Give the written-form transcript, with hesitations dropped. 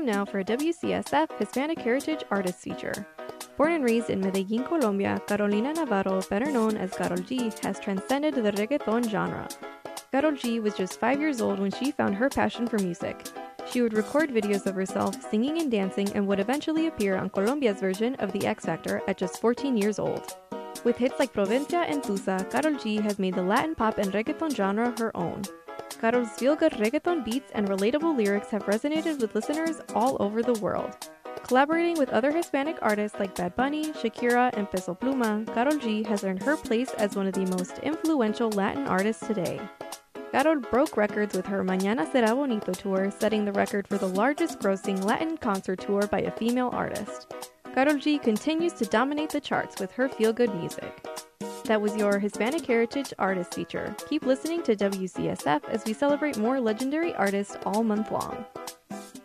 time now for a WCSF Hispanic Heritage Artist feature. Born and raised in Medellin, Colombia, Carolina Navarro, better known as Karol G, has transcended the reggaeton genre. Karol G was just 5 years old when she found her passion for music. She would record videos of herself singing and dancing and would eventually appear on Colombia's version of The X Factor at just 14 years old. With hits like Provincia and Tusa, Karol G has made the Latin pop and reggaeton genre her own. Karol's feel-good reggaeton beats and relatable lyrics have resonated with listeners all over the world. Collaborating with other Hispanic artists like Bad Bunny, Shakira, and Peso Pluma, Karol G has earned her place as one of the most influential Latin artists today. Karol broke records with her Mañana Será Bonito tour, setting the record for the largest grossing Latin concert tour by a female artist. Karol G continues to dominate the charts with her feel-good music. That was your Hispanic Heritage Artist feature. Keep listening to WCSF as we celebrate more legendary artists all month long.